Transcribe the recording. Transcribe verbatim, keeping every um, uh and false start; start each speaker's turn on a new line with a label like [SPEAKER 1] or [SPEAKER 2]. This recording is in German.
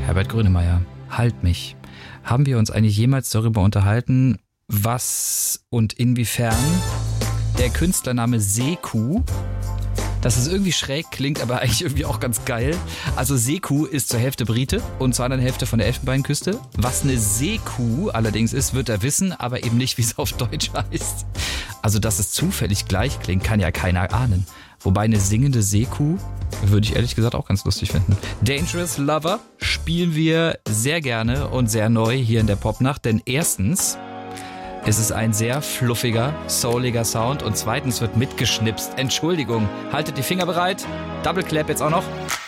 [SPEAKER 1] Herbert Grönemeyer, Halt mich. Haben wir uns eigentlich jemals darüber unterhalten, was und inwiefern der Künstlername Seku, dass es irgendwie schräg klingt, aber eigentlich irgendwie auch ganz geil. Also Seku ist zur Hälfte Brite und zur anderen Hälfte von der Elfenbeinküste. Was eine Seekuh allerdings ist, wird er wissen, aber eben nicht, wie es auf Deutsch heißt. Also, dass es zufällig gleich klingt, kann ja keiner ahnen. Wobei eine singende Seekuh würde ich ehrlich gesagt auch ganz lustig finden. Dangerous Lover spielen wir sehr gerne und sehr neu hier in der Popnacht, denn erstens ist es ein sehr fluffiger, souliger Sound und zweitens wird mitgeschnipst. Entschuldigung, haltet die Finger bereit. Double Clap jetzt auch noch.